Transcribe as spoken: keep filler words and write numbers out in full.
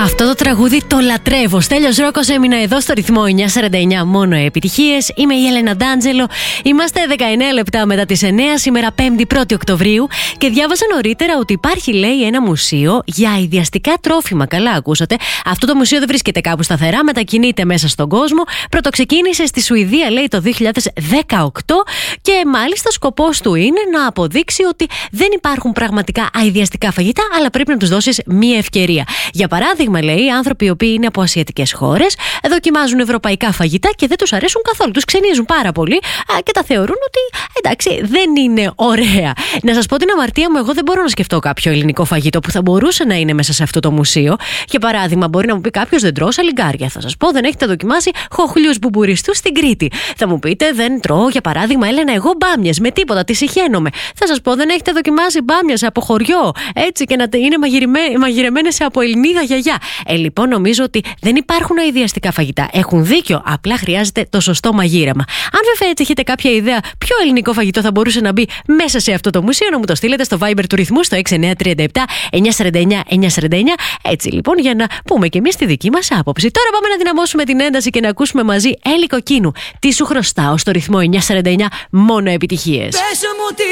Αυτό το τραγούδι το λατρεύω. Στέλιος Ρόκος έμεινα εδώ στο ρυθμό εννιά σαράντα εννιά, μόνο επιτυχίες. Είμαι η Έλενα Ντάντζελο. Είμαστε δεκαεννέα λεπτά μετά τις εννέα, σήμερα πέμπτη πρώτη Οκτωβρίου. Και διάβασα νωρίτερα ότι υπάρχει, λέει, ένα μουσείο για ιδιαστικά τρόφιμα. Καλά ακούσατε. Αυτό το μουσείο δεν βρίσκεται κάπου σταθερά, μετακινείται μέσα στον κόσμο. Πρωτοξεκίνησε στη Σουηδία, λέει, το δύο χιλιάδες δεκαοκτώ. Και μάλιστα σκοπός του είναι να αποδείξει ότι δεν υπάρχουν πραγματικά αειδιαστικά φαγητά, αλλά πρέπει να τους δώσεις μία ευκαιρία. Για παράδειγμα, λέει, οι άνθρωποι οι οποίοι είναι από ασιατικές χώρες δοκιμάζουν ευρωπαϊκά φαγητά και δεν τους αρέσουν καθόλου. Τους ξενίζουν πάρα πολύ και τα θεωρούν ότι εντάξει, δεν είναι ωραία. Να σας πω την αμαρτία μου, εγώ δεν μπορώ να σκεφτώ κάποιο ελληνικό φαγητό που θα μπορούσε να είναι μέσα σε αυτό το μουσείο. Για παράδειγμα, μπορεί να μου πει κάποιος, δεν τρώω σαλιγκάρια. Θα σας πω, δεν έχετε δοκιμάσει χοχλιούς μπουμπουριστούς στην Κρήτη. Θα μου πείτε, δεν τρώω, για παράδειγμα, Έλενα, εγώ μπάμιες με τίποτα, τις συχαίνομαι. Θα σας πω, δεν έχετε δοκιμάσει μπάμιες από χωριό, έτσι, και να είναι μαγειρεμένες από Ελληνίδα γιαγιά. Ε, λοιπόν, νομίζω ότι δεν υπάρχουν αειδιαστικά φαγητά. Έχουν δίκιο, απλά χρειάζεται το σωστό μαγείρεμα. Αν βέβαια έτσι έχετε κάποια ιδέα ποιο ελληνικό φαγητό θα μπορούσε να μπει μέσα σε αυτό το μουσείο, να μου το στείλετε στο Viber του ρυθμού στο έξι εννιά τρία επτά εννιά σαράντα εννιά εννιά σαράντα εννιά. Έτσι λοιπόν, για να πούμε και εμείς τη δική μας άποψη. Τώρα πάμε να δυναμώσουμε την ένταση και να ακούσουμε μαζί Έλλη Κοκκίνου. Τι σου χρωστάω στο ρυθμό εννιά σαράντα εννιά, μόνο επιτυχίες.